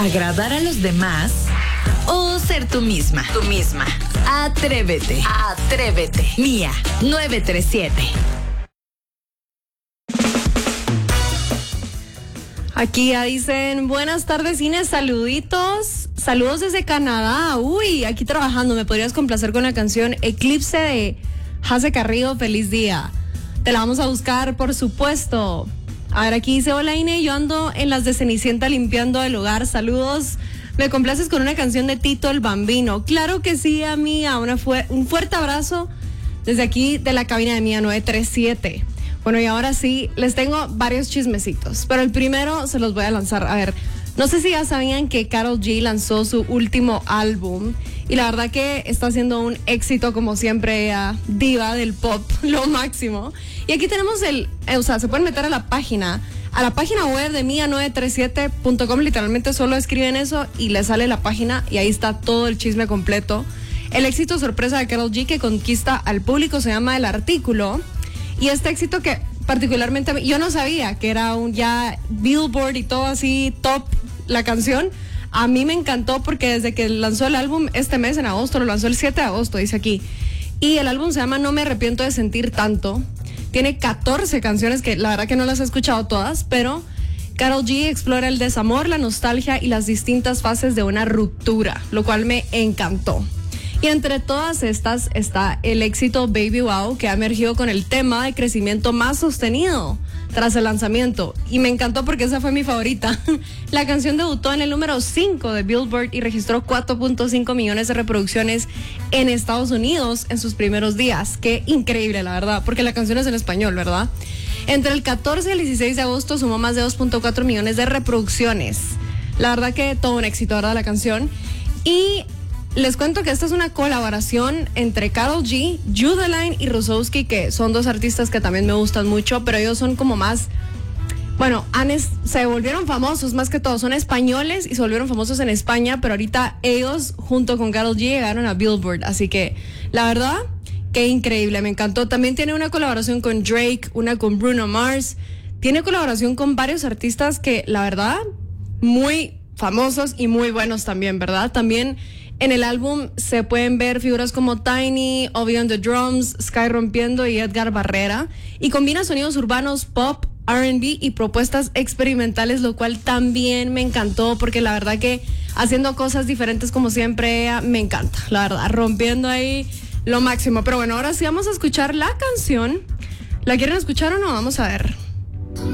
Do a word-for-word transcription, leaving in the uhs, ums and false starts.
¿Agradar a los demás o ser tú misma? Tú misma. Atrévete. Atrévete. Mía nueve tres siete. Aquí ya dicen, buenas tardes, Inés, saluditos, saludos desde Canadá. Uy, aquí trabajando, ¿me podrías complacer con la canción Eclipse de Jase Carrillo? Feliz día. Te la vamos a buscar, por supuesto. A ver, aquí dice, hola Inés, yo ando en las de Cenicienta limpiando el hogar, saludos. ¿Me complaces con una canción de Tito el Bambino? Claro que sí, amiga, una fue, un fuerte abrazo desde aquí de la cabina de Mía nueve tres siete. Bueno, y ahora sí, les tengo varios chismecitos, pero el primero se los voy a lanzar. A ver, no sé si ya sabían que Karol G lanzó su último álbum y la verdad que está haciendo un éxito, como siempre, ella, diva del pop, lo máximo. Y aquí tenemos el, eh, o sea, se pueden meter a la página, a la página web de mía nueve tres siete punto com, literalmente solo escriben eso y les sale la página y ahí está todo el chisme completo. El éxito sorpresa de Karol G que conquista al público se llama El Artículo. Y este éxito que particularmente yo no sabía que era un ya Billboard y todo así top la canción, a mí me encantó porque desde que lanzó el álbum este mes en agosto, lo lanzó el siete de agosto, dice aquí, y el álbum se llama No me arrepiento de sentir tanto, tiene catorce canciones que la verdad que no las he escuchado todas, pero Karol G explora el desamor, la nostalgia y las distintas fases de una ruptura, lo cual me encantó. Y entre todas estas está el éxito Baby Wow, que ha emergido con el tema de crecimiento más sostenido tras el lanzamiento. Y me encantó porque esa fue mi favorita. La canción debutó en el número cinco de Billboard y registró cuatro punto cinco millones de reproducciones en Estados Unidos en sus primeros días. Qué increíble, la verdad, porque la canción es en español, ¿verdad? Entre el catorce y el dieciséis de agosto sumó más de dos punto cuatro millones de reproducciones. La verdad que todo un éxito, ¿verdad? La canción. Y les cuento que esta es una colaboración entre Karol G, Judeline y Rusowski, que son dos artistas que también me gustan mucho, pero ellos son como más, bueno, han es, se volvieron famosos más que todo, son españoles y se volvieron famosos en España, pero ahorita ellos junto con Karol G llegaron a Billboard, así que la verdad, qué increíble, me encantó. También tiene una colaboración con Drake, una con Bruno Mars, tiene colaboración con varios artistas que la verdad, muy famosos y muy buenos también, ¿verdad? También en el álbum se pueden ver figuras como Tiny, Obi on the Drums, Sky Rompiendo y Edgar Barrera. Y combina sonidos urbanos, pop, R and B y propuestas experimentales, lo cual también me encantó porque la verdad que haciendo cosas diferentes como siempre ella me encanta, la verdad, rompiendo ahí lo máximo. Pero bueno, ahora sí vamos a escuchar la canción. ¿La quieren escuchar o no? Vamos a ver.